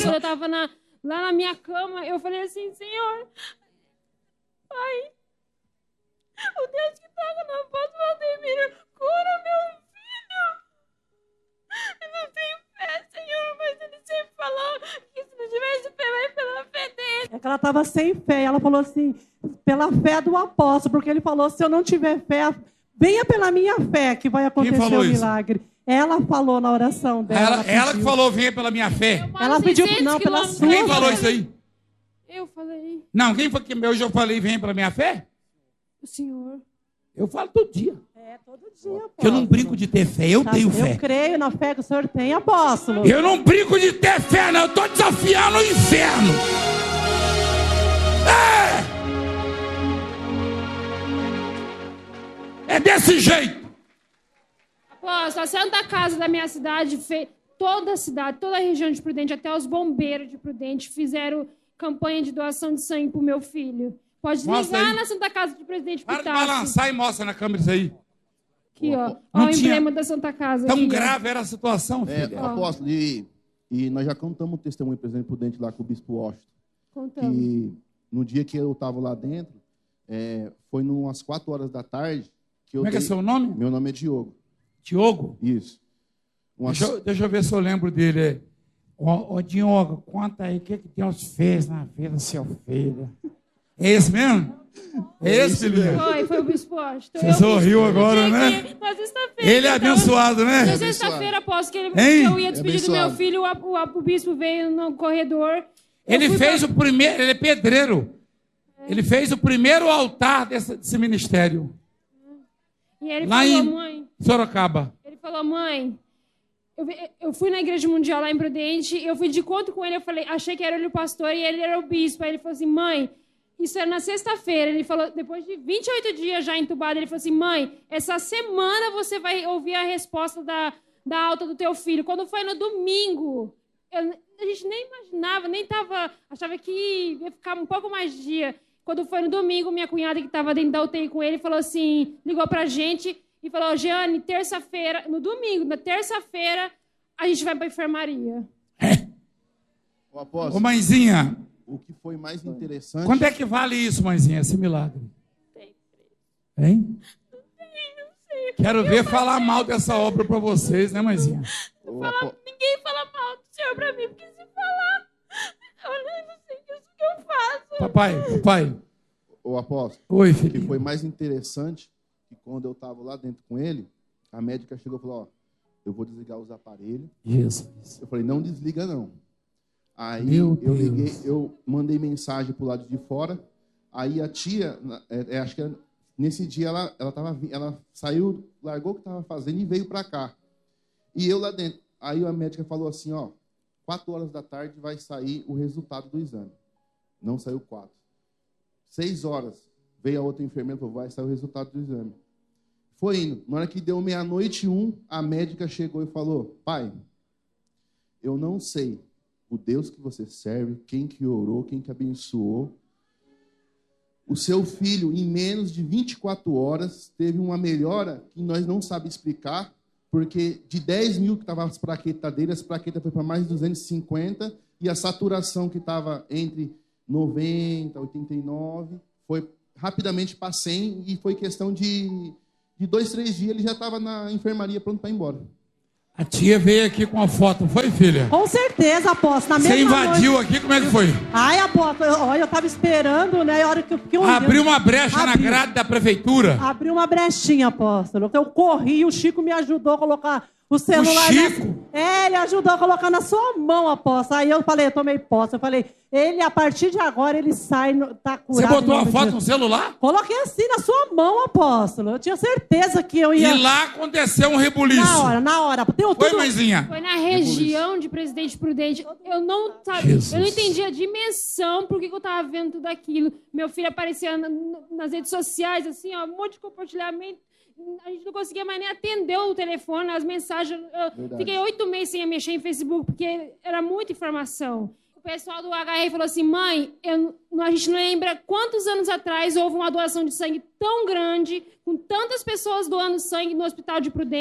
quando eu estava lá na minha cama, eu falei assim, Senhor, Pai, o Deus que toca na voz do Valdemiro, cura meu filho. Eu não tenho fé, Senhor, mas ele sempre falou que se não tivesse fé, vai pela fé dele. É que ela estava sem fé. Ela falou assim, pela fé do apóstolo, porque ele falou, se eu não tiver fé, venha pela minha fé que vai acontecer o milagre. Isso? Ela falou na oração dela. Ela que falou, venha pela minha fé. Ela pediu, não, pela sua. Quem falou isso aí? Eu falei. Não, quem foi que eu já falei, venha pela minha fé? O senhor. Eu falo todo dia. Todo dia, apóstolo. Que eu não brinco de ter fé, eu tenho fé. Eu creio na fé que o senhor tem, apóstolo. Eu não brinco de ter fé, não. Eu estou desafiando o inferno. É desse jeito. Apóstolo, a Santa Casa da minha cidade, toda a região de Prudente, até os bombeiros de Prudente, fizeram campanha de doação de sangue para o meu filho. Pode ligar na Santa Casa de Presidente Pitácio. Para de balançar e mostra na câmera isso aí. Aqui, ó. Olha o emblema da Santa Casa. Tão aqui, grave era a situação, filho. Apóstolo, e nós já contamos o testemunho do Presidente Prudente lá com o Bispo Washington. Contamos. Que no dia que eu estava lá dentro, foi umas 4 horas da tarde. Como é que é seu nome? Meu nome é Diogo. Diogo? Isso. Deixa eu ver se eu lembro dele. Ô, Diogo, conta aí o que Deus fez na vida do seu filho. É esse mesmo? É esse, filho? Foi o Bispo Washington. Você sorriu agora, né? Ele é abençoado, né? Na sexta-feira, após que eu ia despedir do meu filho, o bispo veio no corredor. Ele fez o primeiro, ele é pedreiro. Ele fez o primeiro altar desse ministério. E ele lá falou, em mãe... Sorocaba. Ele falou, mãe... Eu fui na Igreja Mundial lá em Prudente, eu fui de encontro com ele, eu falei, achei que era ele o pastor e ele era o bispo. Aí ele falou assim, mãe, isso era na sexta-feira. Ele falou, depois de 28 dias já entubado, ele falou assim, mãe, essa semana você vai ouvir a resposta da alta do teu filho. Quando foi no domingo, a gente nem imaginava, achava que ia ficar um pouco mais de dia. Quando foi no domingo, minha cunhada que estava dentro da UTI com ele, falou assim, ligou pra gente e falou, Jeane, terça-feira, no domingo, na terça-feira, a gente vai pra enfermaria. O apóstolo, ô, mãezinha, o que foi mais interessante... Quanto é que vale isso, mãezinha, esse milagre? Hein? Não sei. Quero ver falar mal dessa obra pra vocês, né, mãezinha? Ninguém fala mal do Senhor pra mim, porque se falar, eu não sei o que eu faço. Papai. O apóstolo, oi, filho. O que foi mais interessante, que quando eu estava lá dentro com ele, a médica chegou e falou, eu vou desligar os aparelhos. Isso. Eu falei, não desliga não. Aí eu mandei mensagem pro lado de fora, aí a tia, acho que nesse dia ela saiu, largou o que estava fazendo e veio para cá. E eu lá dentro. Aí a médica falou assim, 4 horas da tarde vai sair o resultado do exame. Não saiu 4. 6 horas, veio a outra enfermeira e falou, vai sair o resultado do exame. Foi indo. Na hora que deu 00:01, a médica chegou e falou, pai, eu não sei o Deus que você serve, quem que orou, quem que abençoou. O seu filho, em menos de 24 horas, teve uma melhora que nós não sabemos explicar, porque de 10 mil que estavam as plaquetas dele, as plaquetas foi para mais de 250, e a saturação que estava entre 90, 89, foi rapidamente para 100, e foi questão de 2, 3 dias, ele já estava na enfermaria pronto para ir embora. A tia veio aqui com a foto, foi, filha? Com certeza, apóstolo. Você invadiu aqui, como é que foi? Ai, apóstolo, eu estava esperando, né? A hora que eu fiquei olhando. Abriu uma brecha na grade da prefeitura. Abriu uma brechinha, apóstolo. Eu corri, o Chico me ajudou a colocar o celular. O Chico? Ele ajudou a colocar na sua mão, apóstolo. Aí eu falei, eu tomei posse. Eu falei, a partir de agora, ele sai, tá curado. Você botou a foto no celular? Coloquei assim na sua mão, apóstolo. Eu tinha certeza que eu ia... E lá aconteceu um rebuliço. Na hora. Foi, mãezinha? Foi na região de Presidente Prudente. Eu não entendi a dimensão por que eu tava vendo tudo aquilo. Meu filho aparecia nas redes sociais, assim, um monte de compartilhamento. A gente não conseguia mais nem atender o telefone, as mensagens. Eu fiquei 8 meses sem mexer em Facebook, porque era muita informação. O pessoal do HR falou assim, mãe, a gente não lembra quantos anos atrás houve uma doação de sangue tão grande, com tantas pessoas doando sangue no Hospital de Prudente,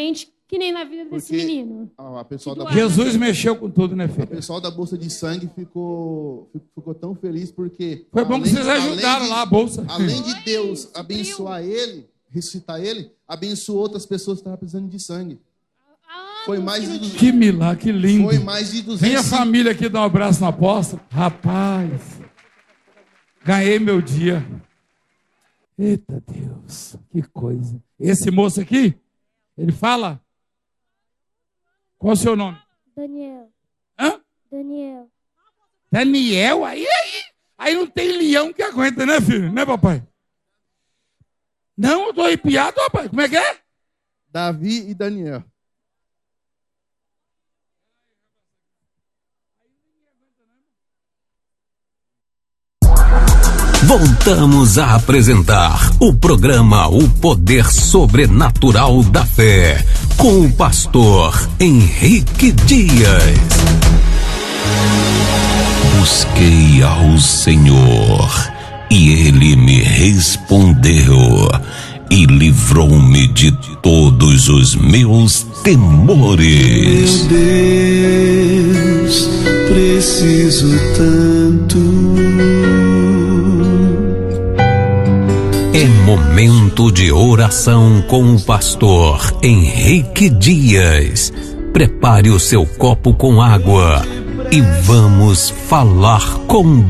Que nem na vida desse menino. Jesus mexeu com tudo, né, filho? O pessoal da bolsa de sangue ficou tão feliz porque... Foi bom que vocês ajudaram lá a bolsa. Além de Deus abençoar ele, ressuscitar ele, abençoou outras pessoas que estavam precisando de sangue. Foi mais de 200. Que milagre, que lindo. Foi mais de 200. Vem a família aqui dar um abraço no apóstolo. Rapaz, ganhei meu dia. Eita Deus, que coisa. Esse moço aqui, ele fala... Qual é o seu nome? Daniel. Hã? Daniel. Daniel? Aí não tem leão que aguenta, né, filho? Né, papai? Não, eu tô arrepiado, papai. Como é que é? Davi e Daniel. Voltamos a apresentar o programa O Poder Sobrenatural da Fé, com o pastor Henrique Dias. Busquei ao Senhor, e Ele me respondeu, e livrou-me de todos os meus temores. Meu Deus, preciso tanto. É momento de oração com o pastor Henrique Dias. Prepare o seu copo com água e vamos falar com